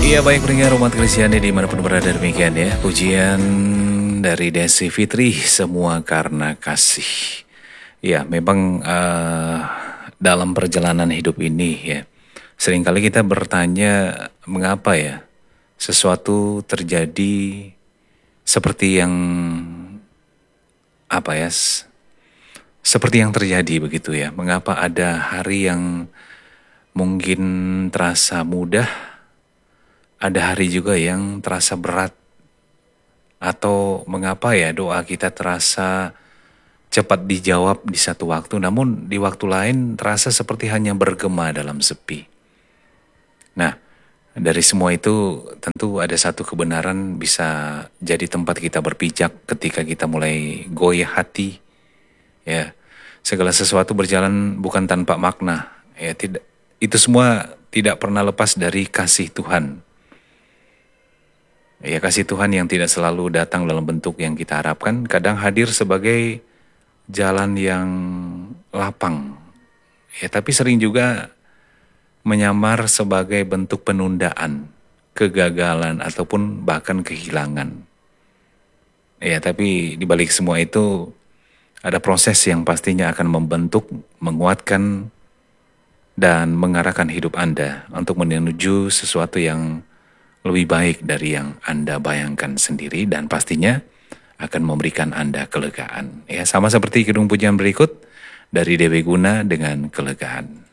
Iya, baik pendengar umat Kristiani dimanapun berada, demikian ya pujian dari Desi Fitri, semua karena kasih. Ya memang dalam perjalanan hidup ini ya seringkali kita bertanya mengapa ya sesuatu terjadi seperti yang apa ya seperti yang terjadi begitu ya. Mengapa ada hari yang mungkin terasa mudah, ada hari juga yang terasa berat, atau mengapa ya doa kita terasa cepat dijawab di satu waktu, namun di waktu lain terasa seperti hanya bergema dalam sepi. Nah, dari semua itu tentu ada satu kebenaran bisa jadi tempat kita berpijak ketika kita mulai goyah hati. Ya, segala sesuatu berjalan bukan tanpa makna. Ya, tidak, itu semua tidak pernah lepas dari kasih Tuhan. Ya, kasih Tuhan yang tidak selalu datang dalam bentuk yang kita harapkan, kadang hadir sebagai jalan yang lapang. Ya, tapi sering juga menyamar sebagai bentuk penundaan, kegagalan, ataupun bahkan kehilangan. Ya, tapi di balik semua itu ada proses yang pastinya akan membentuk, menguatkan, dan mengarahkan hidup Anda untuk menuju sesuatu yang lebih baik dari yang Anda bayangkan sendiri, dan pastinya akan memberikan Anda kelegaan. Ya, sama seperti kidung pujian berikut dari Dewi Guna dengan Kelegaan.